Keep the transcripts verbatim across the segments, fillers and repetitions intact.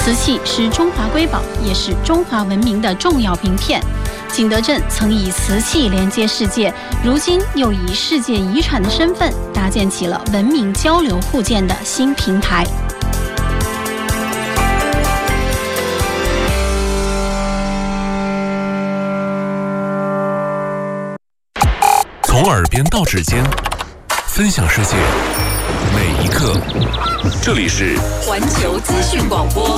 瓷器是中华瑰宝，也是中华文明的重要名片。景德镇曾以瓷器连接世界，如今又以世界遗产的身份，搭建起了文明交流互鉴的新平台。 从耳边到指尖，分享世界每一刻。这里是环球资讯广播。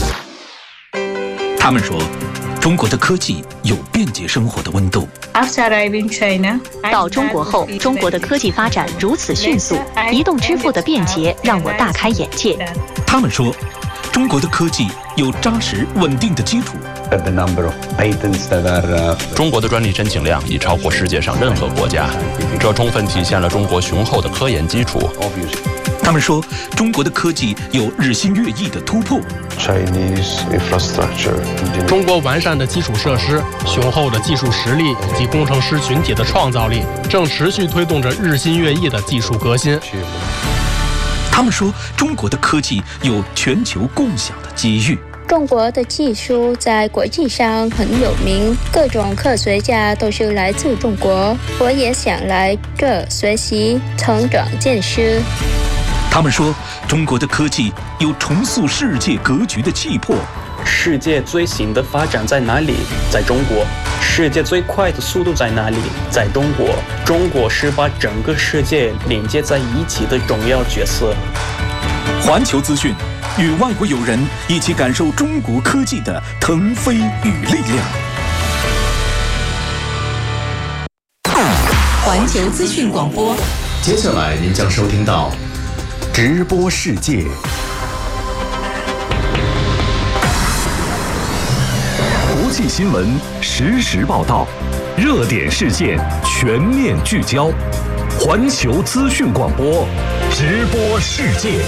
他们说，中国的科技有便捷生活的温度。 到中国后，中国的科技发展如此迅速，移动支付的便捷让我大开眼界。 他们说，中国的科技有扎实稳定的基础。 中国的专利申请量已超过世界上任何国家，这充分体现了中国雄厚的科研基础。 他们说，中国的科技有日新月异的突破。 中国完善的基础设施、雄厚的技术实力以及工程师群体的创造力，正持续推动着日新月异的技术革新。 他们说，中国的科技有全球共享的机遇。 中国的技术在国际上很有名，各种科学家都是来自中国。我也想来这学习、成长见识。 他们说，中国的科技有重塑世界格局的气魄。 世界最新的发展在哪里？在中国。世界最快的速度在哪里？在中国。中国是把整个世界连接在一起的重要角色。 环球资讯，与外国友人一起感受中国科技的腾飞与力量。 环球资讯广播， 接下来您将收听到直播世界。国际新闻实时报道，热点事件全面聚焦。环球资讯广播，直播世界。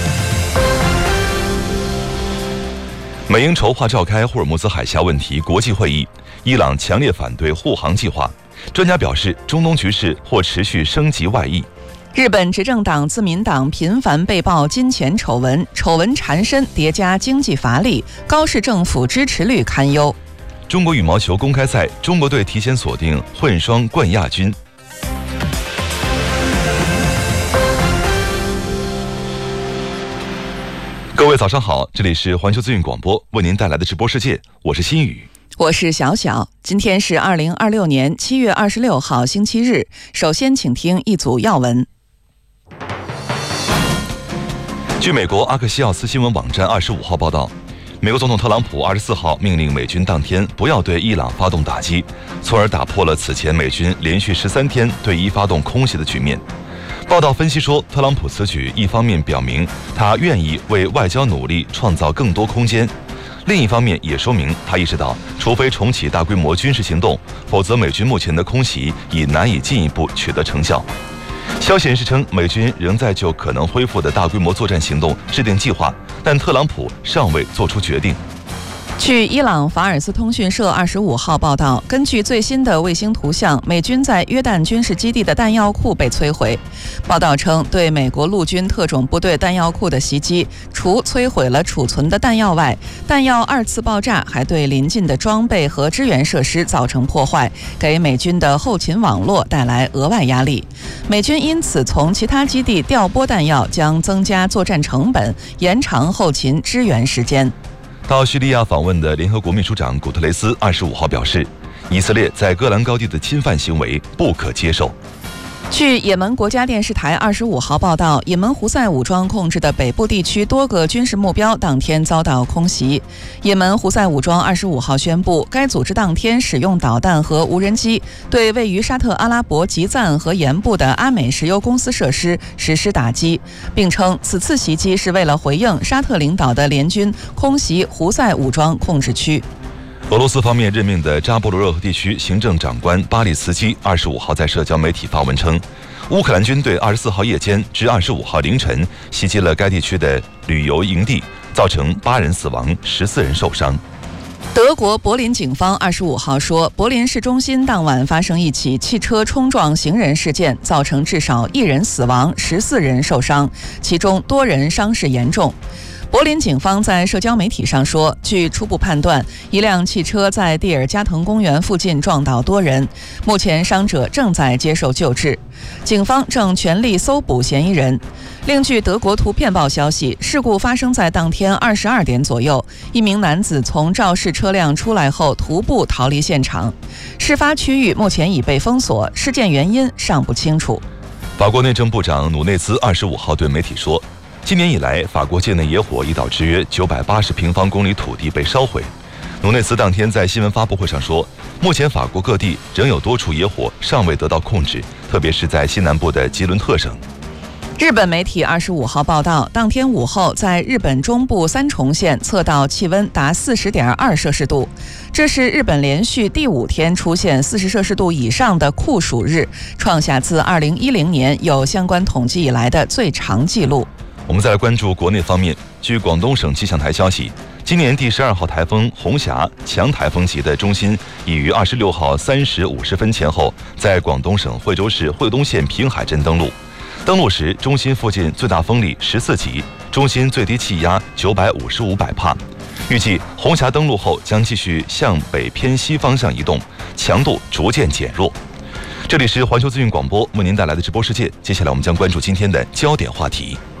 美英筹划召开霍尔木兹海峡问题国际会议，伊朗强烈反对护航计划。专家表示，中东局势或持续升级外溢。 日本执政党自民党频繁被曝金钱丑闻，丑闻缠身叠加经济乏力，高市政府支持率堪忧。 中国羽毛球公开赛，中国队提前锁定混双冠亚军。各位早上好，这里是环球资讯广播为您带来的直播世界，我是新宇， 我是小小。今天是二零二六年七月二十六号星期日，首先请听一组要闻。 据美国阿克西奥斯新闻网站二十五号报道，美国总统特朗普二十四号命令美军当天不要对伊朗发动打击，从而打破了此前美军连续十三天对伊发动空袭的局面。报道分析说，特朗普此举一方面表明他愿意为外交努力创造更多空间，另一方面也说明他意识到，除非重启大规模军事行动，否则美军目前的空袭已难以进一步取得成效。消息人士称，美军仍在就可能恢复的大规模作战行动制定计划，但特朗普尚未做出决定。 据伊朗法尔斯通讯社二十五号报道，根据最新的卫星图像，美军在约旦军事基地的弹药库被摧毁。报道称，对美国陆军特种部队弹药库的袭击，除摧毁了储存的弹药外，弹药二次爆炸还对邻近的装备和支援设施造成破坏，给美军的后勤网络带来额外压力。美军因此从其他基地调拨弹药，将增加作战成本，延长后勤支援时间。 到叙利亚访问的联合国秘书长古特雷斯二十五号表示，以色列在戈兰高地的侵犯行为不可接受。 据也门国家电视台二十五号报道，也门胡塞武装控制的北部地区多个军事目标当天遭到空袭。也门胡塞武装二十五号宣布，该组织当天使用导弹和无人机对位于沙特阿拉伯吉赞和盐部的阿美石油公司设施实施打击，并称此次袭击是为了回应沙特领导的联军空袭胡塞武装控制区。 俄罗斯方面任命的扎波罗热河地区行政长官巴里茨基二十五号在社交媒体发文称，乌克兰军队二十四号夜间至二十五号凌晨袭击了该地区的旅游营地，造成八人死亡，十四人受伤。 德国柏林警方二十五号说，柏林市中心当晚发生一起汽车冲撞行人事件，造成至少一人死亡，十四人受伤，其中多人伤势严重。 柏林警方在社交媒体上说，据初步判断，一辆汽车在蒂尔加滕公园附近撞倒多人，目前伤者正在接受救治，警方正全力搜捕嫌疑人。另据德国图片报消息，事故发生在当天二十二点左右，一名男子从肇事车辆出来后徒步逃离现场。事发区域目前已被封锁，事件原因尚不清楚。 法国内政部长努内兹二十五号对媒体说，今年以来，法国境内野火已导致约九百八十平方公里土地被烧毁。努内兹当天在新闻发布会上说，目前法国各地仍有多处野火尚未得到控制，特别是在西南部的吉伦特省。 日本媒体二十五号报道，当天午后，在日本中部三重县测到气温达四十点二摄氏度，这是日本连续第五天出现四十摄氏度以上的酷暑日，创下自二零一零年有相关统计以来的最长纪录。 我们再来关注国内方面，据广东省气象台消息，今年第十二号台风红霞强台风级的中心已于二十六号三时五十分前后在广东省惠州市惠东县平海镇登陆。登陆时，中心附近最大风力十四级，中心最低气压九百五十五百帕。预计红霞登陆后将继续向北偏西方向移动，强度逐渐减弱。这里是环球资讯广播为您带来的直播世界，接下来我们将关注今天的焦点话题。